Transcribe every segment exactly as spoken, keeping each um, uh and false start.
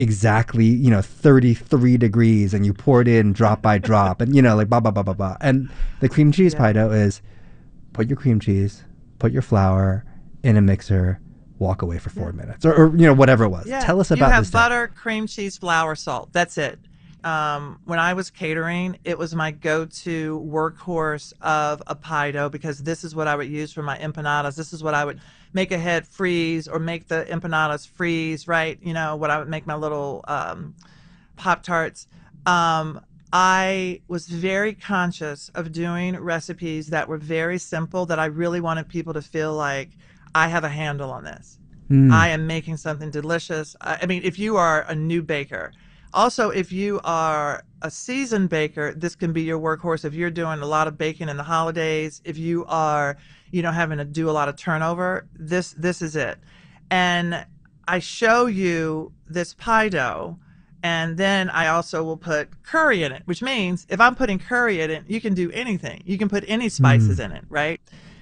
exactly, you know, thirty-three degrees, and you pour it in drop by drop, and, you know, like blah, blah, blah, blah, blah. And the cream cheese Yeah. pie dough is put your cream cheese, put your flour in a mixer, walk away for four Yeah. minutes, or, or, you know, whatever it was. Yeah. Tell us You about have this dough. butter, cream cheese, flour, salt. That's it. Um, when I was catering, it was my go-to workhorse of a pie dough because this is what I would use for my empanadas. This is what I would make ahead freeze or make the empanadas freeze, right? You know, what I would make my little um, Pop-Tarts. Um, I was very conscious of doing recipes that were very simple, that I really wanted people to feel like I have a handle on this. Mm. I am making something delicious. I I mean, if you are a new baker, also if you are a seasoned baker, this can be your workhorse. If you're doing a lot of baking in the holidays, if you are, you know, having to do a lot of turnover, this this is it. And I show you this pie dough, and then I also will put curry in it, which means if I'm putting curry in it, you can do anything. You can put any spices Mm. in it, right?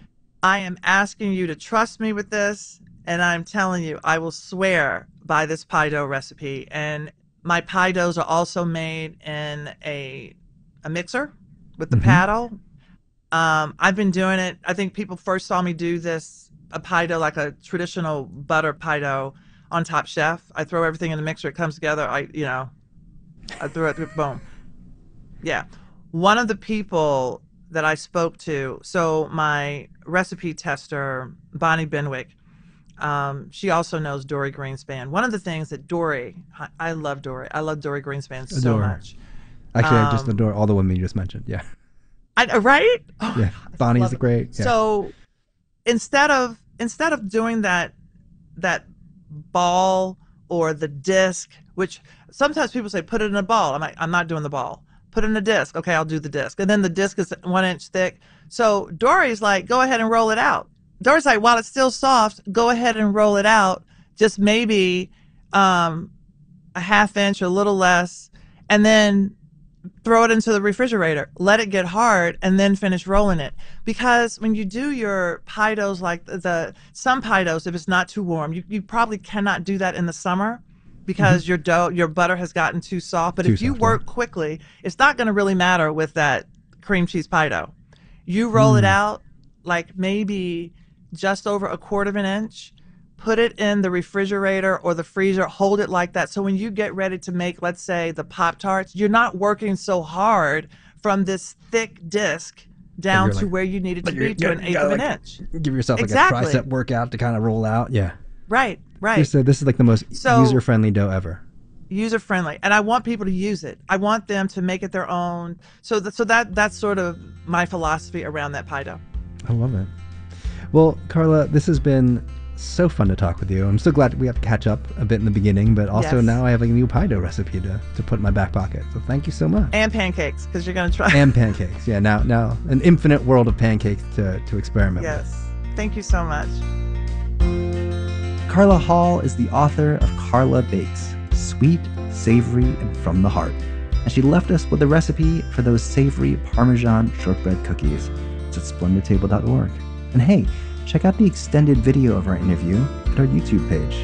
I am asking you to trust me with this, and I'm telling you, I will swear by this pie dough recipe. And my pie doughs are also made in a a mixer with the Mhm. paddle. Um, I've been doing it. I think people first saw me do this a pie dough like a traditional butter pie dough on Top Chef. I throw everything in the mixer. It comes together. I you know I throw it. Boom. Yeah. One of the people that I spoke to, so my recipe tester, Bonnie Benwick, um, she also knows Dory Greenspan. One of the things that Dory, I, I love Dory. I love Dory Greenspan so Adore. much. Actually, I just Um, adore all the women you just mentioned. Yeah. I, uh, right? Oh my Yeah. God, I Bonnie's love it. great. Yeah. So instead of instead of doing that that ball or the disc, which sometimes people say put it in a ball. I'm like, I'm not doing the ball. Put it in a disc. Okay, I'll do the disc. And then the disc is one inch thick. So Dory's like, go ahead and roll it out. Dory's like, while it's still soft, go ahead and roll it out. Just maybe um, a half inch, a little less, and then throw it into the refrigerator, let it get hard, and then finish rolling it. Because when you do your pie doughs, like the, the some pie doughs, if it's not too warm, you, you probably cannot do that in the summer because your dough, your butter has gotten too soft. But Too if you soft, yeah. work quickly, it's not going to really matter with that cream cheese pie dough. You roll it Mm. out like maybe just over a quarter of an inch, put it in the refrigerator or the freezer, hold it like that. So when you get ready to make, let's say, the Pop-Tarts, you're not working so hard from this thick disc down you're to like- where you need it to But you're- be to you an eighth gotta, of an like, inch. Give yourself like Exactly. a tricep workout to kind of roll out. Yeah. Right, You right. said this is like the most So- user-friendly dough ever. User friendly, and I want people to use it. I want them to make it their own. So, th- so that that's sort of my philosophy around that pie dough. I love it. Well, Carla, this has been so fun to talk with you. I'm so glad we got to catch up a bit in the beginning, but also Yes. now I have like a new pie dough recipe to, to put in my back pocket. So thank you so much. And pancakes, because you're gonna try. And pancakes. Yeah, now now an infinite world of pancakes to, to experiment with. Yes. Thank you so much. Carla Hall is the author of Carla Bakes, sweet, savory, and from the heart. And she left us with a recipe for those savory Parmesan shortbread cookies. It's at splendid table dot org. And hey, check out the extended video of our interview at our YouTube page.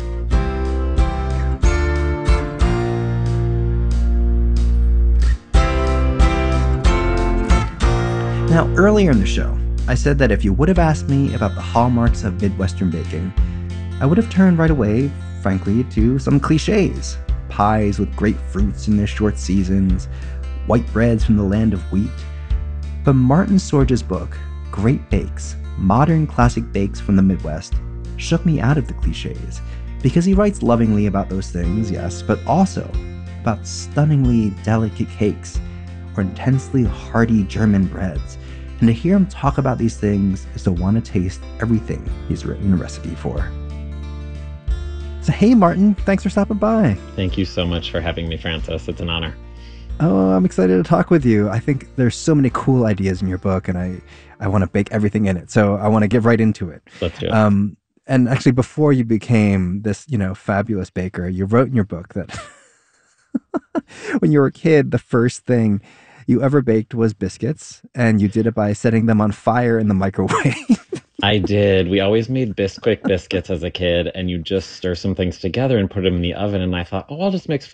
Now, earlier in the show, I said that if you would have asked me about the hallmarks of Midwestern baking, I would have turned right away, frankly, to some cliches. Pies with great fruits in their short seasons, white breads from the land of wheat. But Martin Sorge's book, Great Bakes, Modern Classic Bakes from the Midwest, shook me out of the cliches, because he writes lovingly about those things, yes, but also about stunningly delicate cakes or intensely hearty German breads. And to hear him talk about these things is to want to taste everything he's written a recipe for. So hey Martin, thanks for stopping by. Thank you so much for having me, Francis. It's an honor. Oh, I'm excited to talk with you. I think there's so many cool ideas in your book, and I, I want to bake everything in it. So I want to get right into it. Let's do it. Um, and actually, before you became this, you know, fabulous baker, you wrote in your book that when you were a kid, the first thing you ever baked was biscuits, and you did it by setting them on fire in the microwave. I did. We always made Bisquick biscuits as a kid, and you just stir some things together and put them in the oven. And I thought, oh, I'll just mix